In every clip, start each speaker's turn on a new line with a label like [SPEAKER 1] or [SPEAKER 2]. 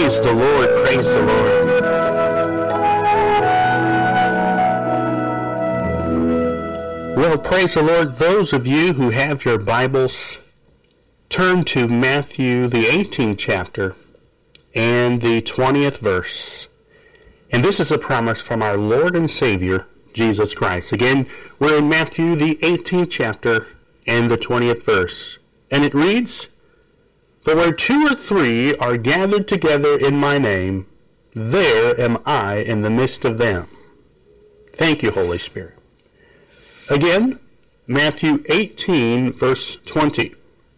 [SPEAKER 1] Praise the Lord, praise the Lord. Well, praise the Lord. Those of you who have your Bibles, turn to Matthew, the 18th chapter, and the 20th verse. And this is a promise from our Lord and Savior, Jesus Christ. Again, we're in Matthew, the 18th chapter, and the 20th verse. And it reads, "For where 2 or 3 are gathered together in my name, there am I in the midst of them." Thank you, Holy Spirit. Again, Matthew 18, verse 20.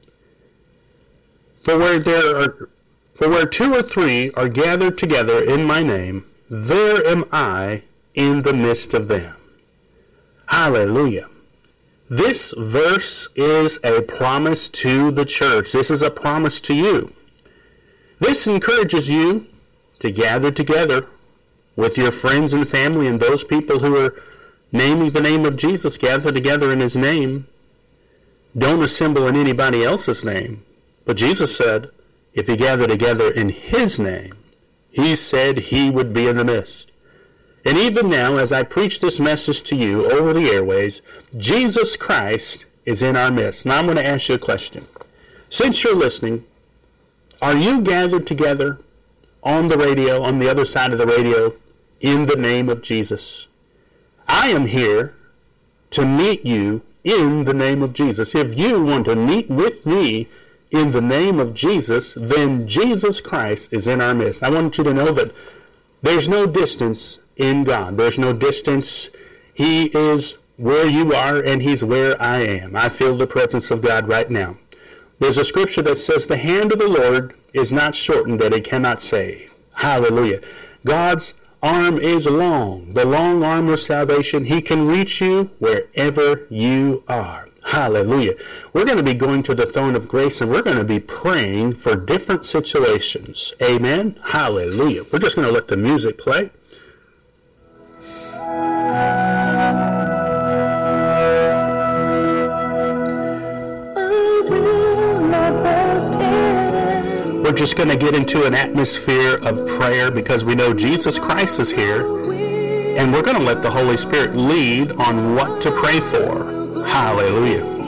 [SPEAKER 1] For where 2 or 3 are gathered together in my name, there am I in the midst of them. Hallelujah. This verse is a promise to the church. This is a promise to you. This encourages you to gather together with your friends and family and those people who are naming the name of Jesus. Gather together in his name. Don't assemble in anybody else's name. But Jesus said, if you gather together in his name, he said he would be in the midst. And even now, as I preach this message to you over the airways, Jesus Christ is in our midst. Now I'm going to ask you a question. Since you're listening, are you gathered together on the radio, on the other side of the radio, in the name of Jesus? I am here to meet you in the name of Jesus. If you want to meet with me in the name of Jesus, then Jesus Christ is in our midst. I want you to know that there's no distance in God. There's no distance. He is where you are and he's where I am. I feel the presence of God right now. There's a scripture that says the hand of the Lord is not shortened that he cannot save. Hallelujah. God's arm is long, the long arm of salvation. He can reach you wherever you are. Hallelujah. We're going to be going to the throne of grace and we're going to be praying for different situations. Amen. Hallelujah. We're just going to let the music play. We're just going to get into an atmosphere of prayer because we know Jesus Christ is here, and we're going to let the Holy Spirit lead on what to pray for. Hallelujah.